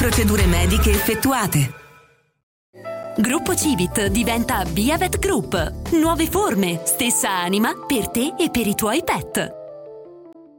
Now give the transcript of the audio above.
Procedure mediche effettuate. Gruppo Civit diventa Viavet Group. Nuove forme, stessa anima per te e per i tuoi pet.